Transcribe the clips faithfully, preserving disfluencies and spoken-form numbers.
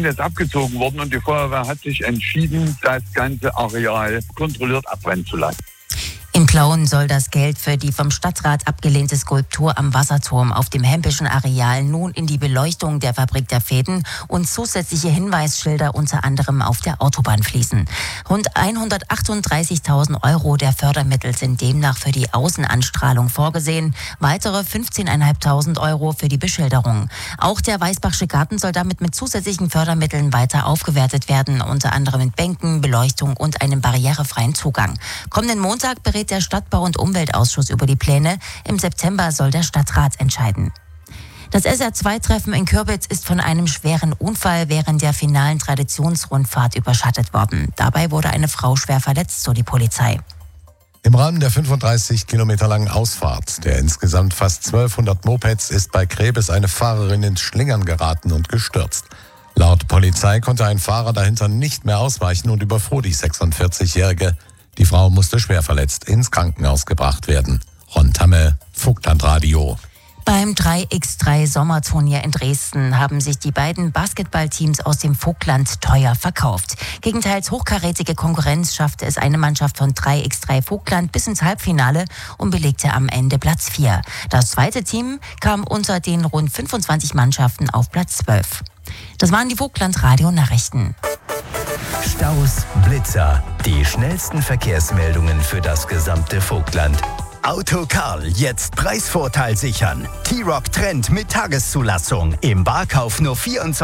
ist abgezogen worden und die Feuerwehr hat sich entschieden, das ganze Areal kontrolliert abbrennen zu lassen. In Plauen soll das Geld für die vom Stadtrat abgelehnte Skulptur am Wasserturm auf dem hempischen Areal nun in die Beleuchtung der Fabrik der Fäden und zusätzliche Hinweisschilder unter anderem auf der Autobahn fließen. Rund hundertachtunddreißigtausend Euro der Fördermittel sind demnach für die Außenanstrahlung vorgesehen, weitere fünfzehntausendfünfhundert Euro für die Beschilderung. Auch der Weißbachsche Garten soll damit mit zusätzlichen Fördermitteln weiter aufgewertet werden, unter anderem mit Bänken, Beleuchtung und einem barrierefreien Zugang. Kommenden Montag berät der Stadtbau- und Umweltausschuss über die Pläne. Im September soll der Stadtrat entscheiden. Das S R zwei Treffen in Kürbitz ist von einem schweren Unfall während der finalen Traditionsrundfahrt überschattet worden. Dabei wurde eine Frau schwer verletzt, so die Polizei. Im Rahmen der fünfunddreißig Kilometer langen Ausfahrt der insgesamt fast zwölfhundert Mopeds ist bei Krebes eine Fahrerin ins Schlingern geraten und gestürzt. Laut Polizei konnte ein Fahrer dahinter nicht mehr ausweichen und überfuhr die sechsundvierzigjährige. Die Frau musste schwer verletzt ins Krankenhaus gebracht werden. Ron Tamme, Vogtlandradio. Beim drei mal drei Sommerturnier in Dresden haben sich die beiden Basketballteams aus dem Vogtland teuer verkauft. Gegen teils hochkarätige Konkurrenz schaffte es eine Mannschaft von drei mal drei Vogtland bis ins Halbfinale und belegte am Ende Platz vier. Das zweite Team kam unter den rund fünfundzwanzig Mannschaften auf Platz zwölf. Das waren die Vogtland-Radio-Nachrichten. Staus, Blitzer, die schnellsten Verkehrsmeldungen für das gesamte Vogtland. Autokarl, jetzt Preisvorteil sichern. T-Roc Trend mit Tageszulassung. Im Barkauf nur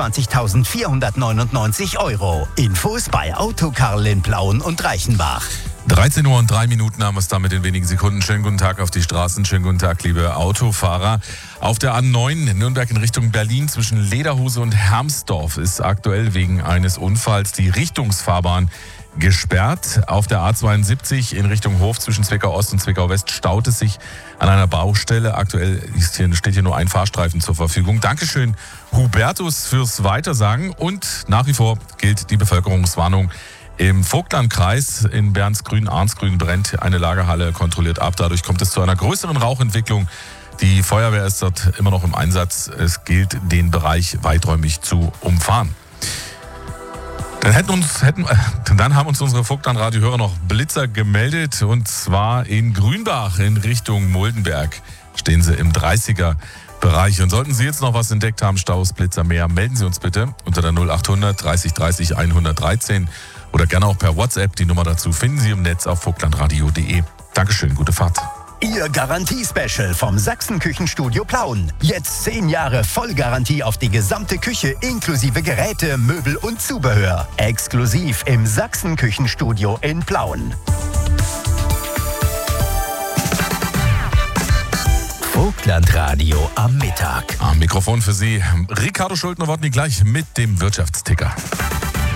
vierundzwanzigtausendvierhundertneunundneunzig Euro. Infos bei Autokarl in Plauen und Reichenbach. dreizehn Uhr und drei Minuten haben wir es damit in wenigen Sekunden. Schönen guten Tag auf die Straßen, schönen guten Tag, liebe Autofahrer. Auf der A neun in Nürnberg in Richtung Berlin zwischen Lederhuse und Hermsdorf ist aktuell wegen eines Unfalls die Richtungsfahrbahn gesperrt. Auf der A zweiundsiebzig in Richtung Hof zwischen Zwickau Ost und Zwickau West staut es sich an einer Baustelle. Aktuell ist hier, steht hier nur ein Fahrstreifen zur Verfügung. Dankeschön, Hubertus, fürs Weitersagen. Und nach wie vor gilt die Bevölkerungswarnung. Im Vogtlandkreis in Bernsgrün, Arnsgrün brennt eine Lagerhalle kontrolliert ab. Dadurch kommt es zu einer größeren Rauchentwicklung. Die Feuerwehr ist dort immer noch im Einsatz. Es gilt, den Bereich weiträumig zu umfahren. Dann, hätten uns, hätten, dann haben uns unsere Vogtland-Radio-Hörer noch Blitzer gemeldet. Und zwar in Grünbach in Richtung Muldenberg stehen sie im dreißiger-Bereich. Und sollten Sie jetzt noch was entdeckt haben, Staus, Blitzer, mehr, melden Sie uns bitte unter der null achthundert dreißig dreißig hundertdreizehn oder gerne auch per WhatsApp. Die Nummer dazu finden Sie im Netz auf vogtlandradio punkt de. Dankeschön, gute Fahrt. Ihr Garantie-Special vom Sachsen-Küchenstudio Plauen. Jetzt zehn Jahre Vollgarantie auf die gesamte Küche inklusive Geräte, Möbel und Zubehör. Exklusiv im Sachsen-Küchenstudio in Plauen. Vogtlandradio am Mittag. Am Mikrofon für Sie Ricardo Schuldner-Wodny gleich mit dem Wirtschaftsticker.